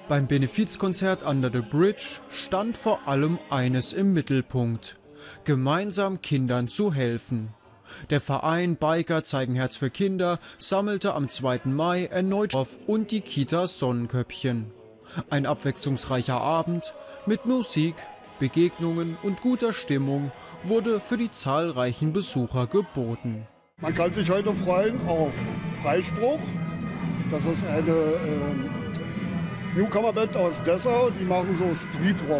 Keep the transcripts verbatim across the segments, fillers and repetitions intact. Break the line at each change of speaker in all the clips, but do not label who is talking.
Beim Benefizkonzert Under the Bridge stand vor allem eines im Mittelpunkt: gemeinsam Kindern zu helfen. Der Verein Biker zeigen Herz für Kinder sammelte am zweiten Mai erneut auf und die Kita Sonnenköpfchen. Ein abwechslungsreicher Abend mit Musik, Begegnungen und guter Stimmung wurde für die zahlreichen Besucher geboten.
Man kann sich heute freuen auf Freispruch. Das ist eine äh, Newcomer-Band aus Dessau, die machen so Street Rock.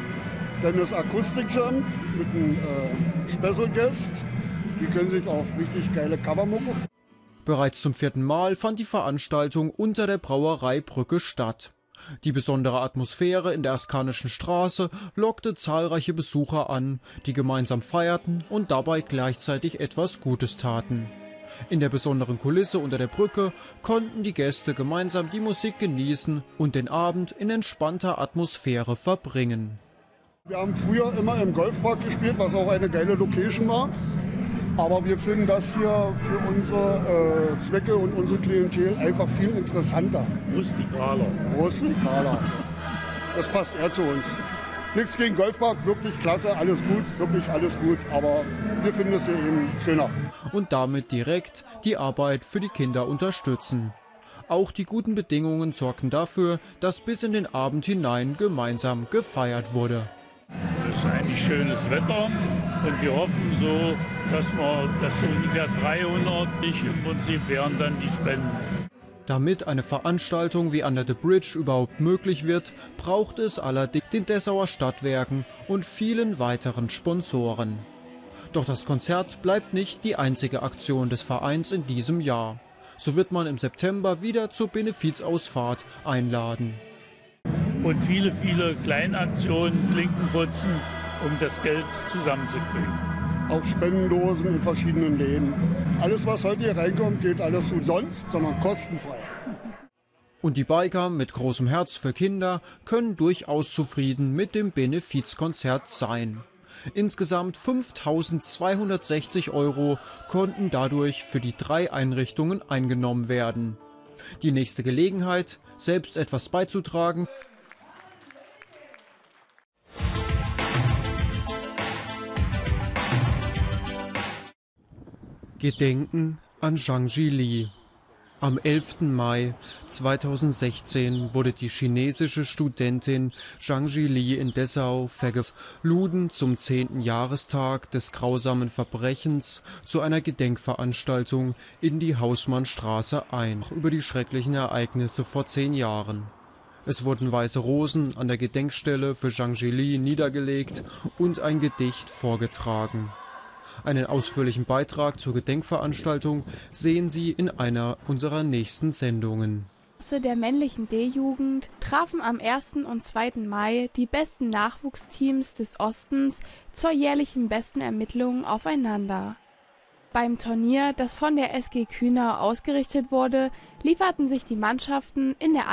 Dann ist Acoustic Jump mit einem äh, Special Guest. Die können sich auf richtig geile Covermucke freuen.
Bereits zum vierten Mal fand die Veranstaltung unter der Brauereibrücke statt. Die besondere Atmosphäre in der Askanischen Straße lockte zahlreiche Besucher an, die gemeinsam feierten und dabei gleichzeitig etwas Gutes taten. In der besonderen Kulisse unter der Brücke konnten die Gäste gemeinsam die Musik genießen und den Abend in entspannter Atmosphäre verbringen.
Wir haben früher immer im Golfpark gespielt, was auch eine geile Location war. Aber wir finden das hier für unsere äh, Zwecke und unsere Klientel einfach viel interessanter.
Rustikaler.
Rustikaler. Das passt eher zu uns. Nichts gegen Golfpark, wirklich klasse, alles gut, wirklich alles gut. Aber wir finden es hier eben schöner.
Und damit direkt die Arbeit für die Kinder unterstützen. Auch die guten Bedingungen sorgten dafür, dass bis in den Abend hinein gemeinsam gefeiert wurde.
Es ist eigentlich schönes Wetter und wir hoffen so, dass wir, dass so ungefähr dreihundert im Prinzip wären dann die Spenden.
Damit eine Veranstaltung wie Under the Bridge überhaupt möglich wird, braucht es allerdings den Dessauer Stadtwerken und vielen weiteren Sponsoren. Doch das Konzert bleibt nicht die einzige Aktion des Vereins in diesem Jahr. So wird man im September wieder zur Benefizausfahrt einladen.
Und viele, viele Kleinaktionen, Klinkenputzen, um das Geld zusammenzukriegen.
Auch Spendendosen in verschiedenen Läden. Alles, was heute hier reinkommt, geht alles umsonst, sondern kostenfrei.
Und die Biker mit großem Herz für Kinder können durchaus zufrieden mit dem Benefizkonzert sein. Insgesamt fünftausendzweihundertsechzig Euro konnten dadurch für die drei Einrichtungen eingenommen werden. Die nächste Gelegenheit, selbst etwas beizutragen, Gedenken an Zhang Zhili. Am elften Mai zweitausendsechzehn wurde die chinesische Studentin Zhang Zhili in Dessau vergewaltigt. Luden zum zehnten Jahrestag des grausamen Verbrechens zu einer Gedenkveranstaltung in die Hausmannstraße ein, über die schrecklichen Ereignisse vor zehn Jahren. Es wurden weiße Rosen an der Gedenkstelle für Zhang Zhili niedergelegt und ein Gedicht vorgetragen. Einen ausführlichen Beitrag zur Gedenkveranstaltung sehen Sie in einer unserer nächsten Sendungen.
Der männlichen D-Jugend trafen am ersten und zweiten Mai die besten Nachwuchsteams des Ostens zur jährlichen Bestenvermittlung aufeinander. Beim Turnier, das von der S G Kühner ausgerichtet wurde, lieferten sich die Mannschaften in der